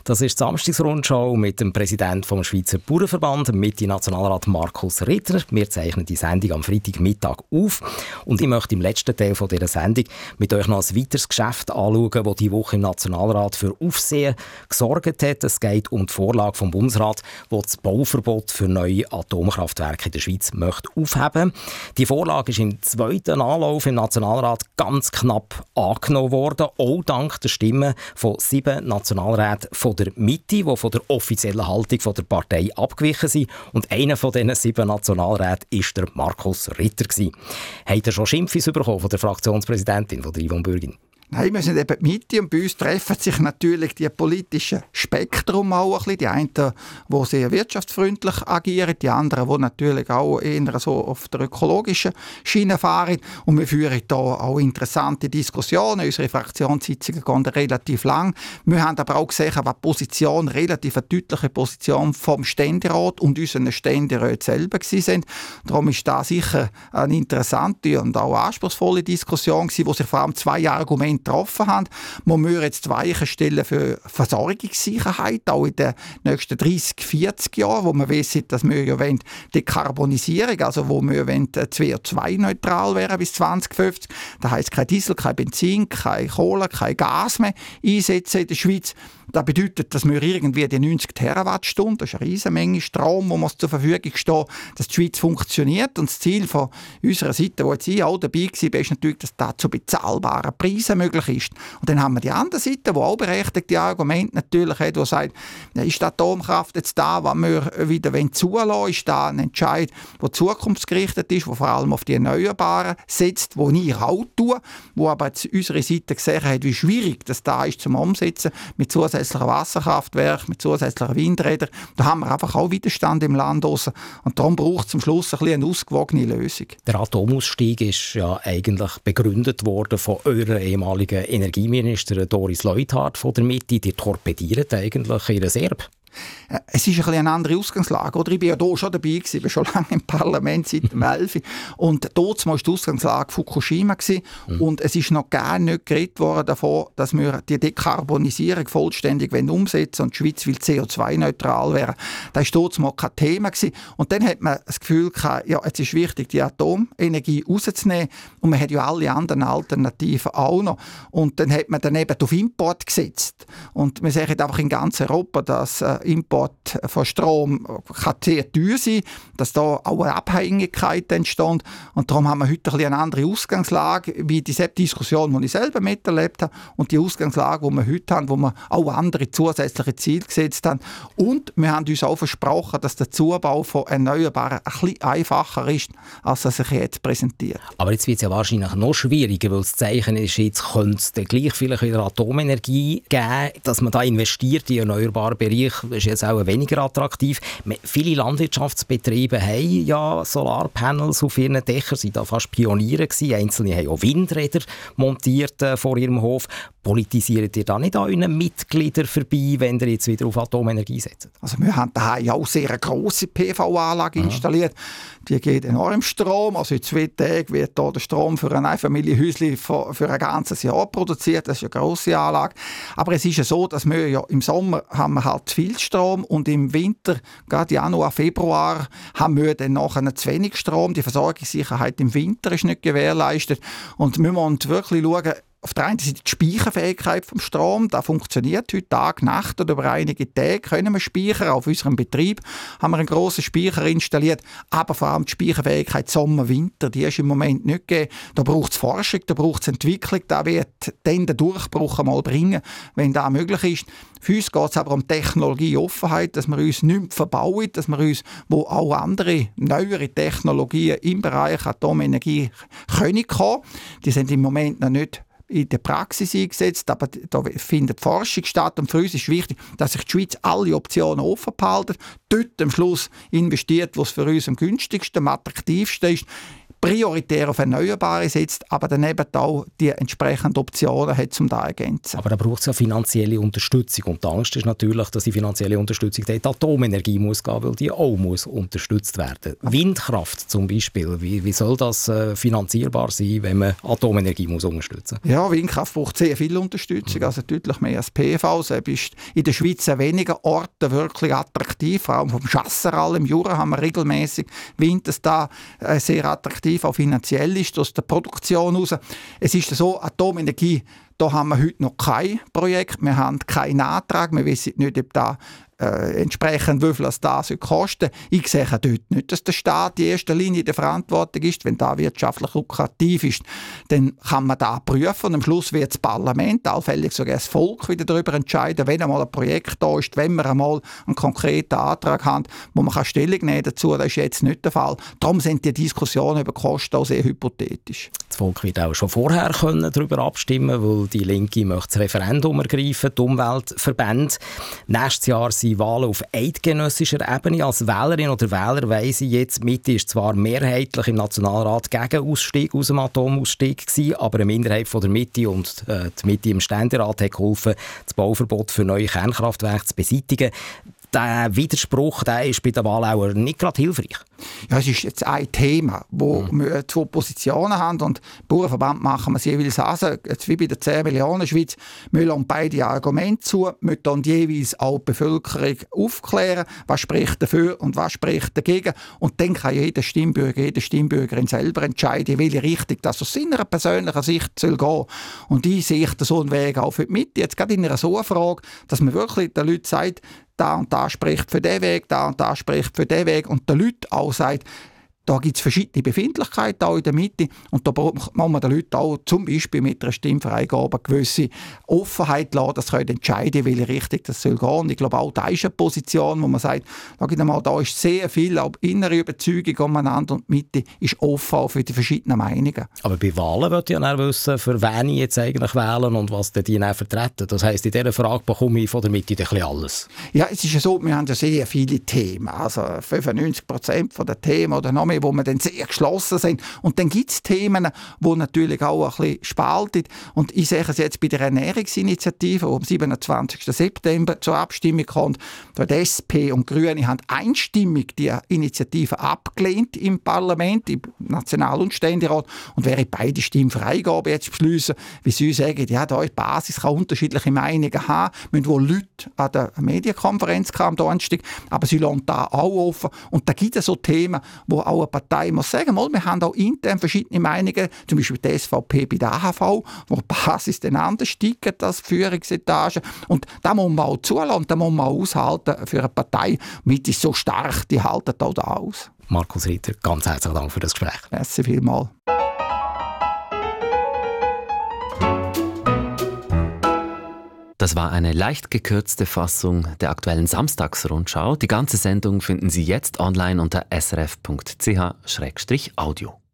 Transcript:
Das ist die Samstagsrundschau mit dem Präsidenten vom Schweizer Bauernverband, Mitte-Nationalrat Markus Ritter. Wir zeichnen die Sendung am Freitagmittag auf. Und ich möchte im letzten Teil dieser Sendung mit euch noch ein weiteres Geschäft anschauen, das diese Woche im Nationalrat für Aufsehen gesorgt hat. Es geht um die Vorlage vom Bundesrat, die das Bauverbot für neue Atomkraftwerke in der Schweiz möchte aufheben. Die Vorlage ist im zweiten Anlauf im Nationalrat ganz knapp angenommen worden, auch dank der Stimmen von 7 Nationalräten von der Mitte, die von der offiziellen Haltung der Partei abgewichen sind. Und einer von diesen 7 Nationalräten war der Markus Ritter. Habt ihr schon Schimpfis bekommen von der Fraktionspräsidentin von der Yvonne Bürgin? Nein, wir sind eben die Mitte und bei uns treffen sich natürlich die politischen Spektrum auch ein bisschen. Die einen, die sehr wirtschaftsfreundlich agieren, die anderen, die natürlich auch eher so auf der ökologischen Schiene fahren. Und wir führen hier auch interessante Diskussionen. Unsere Fraktionssitzungen gehen relativ lang. Wir haben aber auch gesehen, was Position, relativ eine deutliche Position vom Ständerat und unseren Ständeräten selber waren. Darum ist das sicher eine interessante und auch anspruchsvolle Diskussion gewesen, wo sich vor allem 2 Argumente getroffen haben. Wir müssen jetzt Weichen stellen für Versorgungssicherheit, auch in den nächsten 30, 40 Jahren, wo wir wissen, dass wir ja Dekarbonisierung, also wo wir CO2-neutral wären bis 2050. Das heisst, kein Diesel, kein Benzin, kein Kohle, kein Gas mehr einsetzen in der Schweiz. Das bedeutet, dass wir irgendwie die 90 Terawattstunden, das ist eine riesige Menge Strom, wo zur Verfügung steht, dass die Schweiz funktioniert. Und das Ziel von unserer Seite, wo jetzt ich auch dabei war, ist natürlich, dass das zu bezahlbaren Preisen möglich ist. Und dann haben wir die andere Seite, die auch berechtigte Argumente natürlich hat, die sagt, ist die Atomkraft jetzt da, was wir wieder zulassen, ist da ein Entscheid, der zukunftsgerichtet ist, der vor allem auf die Erneuerbaren setzt, wo ich auch tue, wo aber jetzt unsere Seite gesehen hat, wie schwierig das da ist zum Umsetzen mit zusätzlichen Wasserkraftwerken, mit zusätzlichen Windrädern. Da haben wir einfach auch Widerstand im Land draussen. Und darum braucht es zum Schluss ein bisschen eine ausgewogene Lösung. Der Atomausstieg ist ja eigentlich begründet worden von eurer ehemaligen Energieministerin Doris Leuthard von der Mitte. Die torpediert eigentlich ihren Erbe. Es ist ein bisschen eine andere Ausgangslage. Oder? Ich war ja hier schon dabei, ich bin schon lange im Parlament, seit dem 11. Und dort war die Ausgangslage Fukushima. Und es ist noch gar nicht geredet worden davon, dass wir die Dekarbonisierung vollständig umsetzen und die Schweiz will CO2-neutral werden. Das war dort mal kein Thema. Und dann hat man das Gefühl gehabt, ja, jetzt ist wichtig, die Atomenergie rauszunehmen. Und man hat ja alle anderen Alternativen auch noch. Und dann hat man dann eben auf Import gesetzt. Und wir sehen einfach in ganz Europa, dass Import von Strom kann sehr teuer sein, dass da auch eine Abhängigkeit entsteht. Und darum haben wir heute ein bisschen eine andere Ausgangslage, wie diese Diskussion, die ich selber miterlebt habe, und die Ausgangslage, die wir heute haben, wo wir auch andere zusätzliche Ziele gesetzt haben. Und wir haben uns auch versprochen, dass der Zubau von Erneuerbaren ein bisschen einfacher ist, als er sich jetzt präsentiert. Aber jetzt wird es ja wahrscheinlich noch schwieriger, weil das Zeichen ist, jetzt könnte es gleich vielleicht wieder Atomenergie geben, dass man da investiert in erneuerbaren Bereich. Das ist jetzt auch weniger attraktiv. Viele Landwirtschaftsbetriebe haben ja Solarpanels auf ihren Dächern, sind da fast Pioniere gewesen. Einzelne haben auch Windräder montiert vor ihrem Hof. Politisiert ihr da nicht an euren Mitgliedern vorbei, wenn ihr jetzt wieder auf Atomenergie setzt? Also wir haben daheim auch sehr eine grosse PV-Anlage installiert. Die geht enorm Strom. Also in 2 Tagen wird hier der Strom für ein Einfamilienhäuschen für ein ganzes Jahr produziert. Das ist eine grosse Anlage. Aber es ist ja so, dass wir ja im Sommer haben wir halt zu viel Strom und im Winter, gerade Januar, Februar, haben wir dann nachher zu wenig Strom. Die Versorgungssicherheit im Winter ist nicht gewährleistet. Und wir müssen wirklich schauen, auf der einen Seite die Speicherfähigkeit vom Strom, das funktioniert heute Tag, Nacht oder über einige Tage können wir speichern. Auf unserem Betrieb haben wir einen grossen Speicher installiert, aber vor allem die Speicherfähigkeit Sommer, Winter, die ist im Moment nicht gegeben. Da braucht es Forschung, da braucht es Entwicklung, da wird dann den Durchbruch einmal bringen, wenn das möglich ist. Für uns geht es aber um Technologieoffenheit, dass wir uns nichts verbauen, dass wir uns, wo auch andere, neuere Technologien im Bereich Atomenergie können kommen. Die sind im Moment noch nicht in der Praxis eingesetzt, aber da findet Forschung statt und für uns ist wichtig, dass sich die Schweiz alle Optionen offen behält, dort am Schluss investiert, wo es für uns am günstigsten, am attraktivsten ist. prioritär auf Erneuerbare setzt, aber daneben auch die entsprechenden Optionen hat, um das zu ergänzen. Aber da braucht es ja finanzielle Unterstützung. Und die Angst ist natürlich, dass die finanzielle Unterstützung die Atomenergie muss gehen, weil die auch muss unterstützt werden. Windkraft zum Beispiel, wie soll das finanzierbar sein, wenn man Atomenergie muss unterstützen muss? Ja, Windkraft braucht sehr viel Unterstützung, also deutlich mehr als PV. Es ist in der Schweiz an wenigen Orten wirklich attraktiv. Vor allem vom Chasseral im Jura haben wir regelmäßig Wind, dass da sehr attraktiv auch finanziell ist, aus der Produktion heraus. Es ist so, Atomenergie, da haben wir heute noch kein Projekt, wir haben keinen Antrag, wir wissen nicht, ob da entsprechend wie viel das kosten. Ich sehe dort nicht, dass der Staat in erster Linie in der Verantwortung ist. Wenn das wirtschaftlich lukrativ ist, dann kann man das prüfen und am Schluss wird das Parlament, allfällig sogar das Volk, wieder darüber entscheiden, wenn einmal ein Projekt da ist, wenn wir einmal einen konkreten Antrag haben, wo man Stellung nehmen dazu. Das ist jetzt nicht der Fall. Darum sind die Diskussionen über Kosten auch sehr hypothetisch. Das Volk wird auch schon vorher darüber abstimmen, weil die Linke möchte das Referendum ergreifen, die Umweltverbände. Nächstes Jahr sind Wahlen auf eidgenössischer Ebene. Als Wählerin oder Wähler weiss ich jetzt, die Mitte ist zwar mehrheitlich im Nationalrat gegen Ausstieg aus dem Atomausstieg gewesen, aber eine Minderheit von der Mitte und die Mitte im Ständerat hat geholfen, das Bauverbot für neue Kernkraftwerke zu beseitigen. Der Widerspruch, der ist bei der Wahl auch nicht gerade hilfreich. Ja, es ist jetzt ein Thema, wo wir zwei Positionen haben und im Bauernverband machen wir es jeweils an, jetzt wie bei der 10 Millionen Schweiz, wir lassen beide Argumente zu, wir dann jeweils auch die Bevölkerung aufklären, was spricht dafür und was spricht dagegen und dann kann jeder Stimmbürger, jede Stimmbürgerin selber entscheiden, in welche Richtung das aus seiner persönlichen Sicht soll gehen. Und ich sehe so einen Weg auch für die Mitte, jetzt gerade in einer so einer Frage, dass man wirklich den Leuten sagt, da und da spricht für den Weg, da und da spricht für den Weg und den Leuten auch sagt, da gibt es verschiedene Befindlichkeiten auch in der Mitte und da muss man den Leuten auch zum Beispiel mit einer Stimmfreigabe eine gewisse Offenheit lassen, dass sie entscheiden können, in welche Richtung das soll gehen. Und ich glaube auch, da ist eine Position, wo man sagt, da ist sehr viel auch innere Überzeugung umeinander und die Mitte ist offen auch für die verschiedenen Meinungen. Aber bei Wahlen wollte ich ja wissen, für wen ich jetzt eigentlich wählen und was die dann vertreten. Das heisst, in dieser Frage bekomme ich von der Mitte ein bisschen alles. Ja, es ist ja so, wir haben ja sehr viele Themen, also 95% der Themen oder noch mehr, wo wir dann sehr geschlossen sind. Und dann gibt es Themen, die natürlich auch ein bisschen spalten. Und ich sehe es jetzt bei der Ernährungsinitiative, die am 27. September zur Abstimmung kommt. Die SP und die Grüne haben einstimmig die Initiative abgelehnt im Parlament, im National- und Ständerat. Und wäre beide Stimmfreigabe jetzt beschließen, wie sie sagen, ja, da die Basis kann unterschiedliche Meinungen haben, müssen wohl Leute an der Medienkonferenz am Donnerstag, aber sie lassen da auch offen. Und da gibt es so Themen, wo auch eine Partei muss sagen, wir haben auch intern verschiedene Meinungen, zum Beispiel die SVP bei der AHV, wo die Basis dann anders tickt als die Führungsetage. Und da muss man auch zulassen, da muss man auch aushalten für eine Partei. Mit ist so stark, die halten auch da aus. Markus Ritter, ganz herzlichen Dank für das Gespräch. Merci vielmals. Das war eine leicht gekürzte Fassung der aktuellen Samstagsrundschau. Die ganze Sendung finden Sie jetzt online unter srf.ch/audio.